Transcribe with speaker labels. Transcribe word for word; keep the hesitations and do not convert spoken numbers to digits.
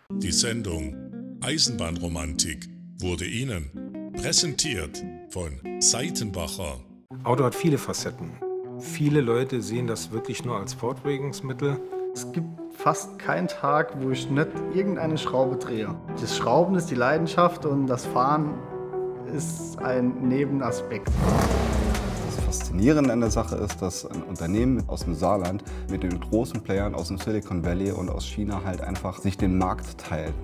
Speaker 1: Die Sendung Eisenbahnromantik wurde Ihnen präsentiert von Seitenbacher.
Speaker 2: Auto hat viele Facetten. Viele Leute sehen das wirklich nur als Fortbewegungsmittel.
Speaker 3: Es gibt fast keinen Tag, wo ich nicht irgendeine Schraube drehe. Das Schrauben ist die Leidenschaft und das Fahren ist ein Nebenaspekt.
Speaker 4: Das Faszinierende an der Sache ist, dass ein Unternehmen aus dem Saarland mit den großen Playern aus dem Silicon Valley und aus China halt einfach sich den Markt teilt.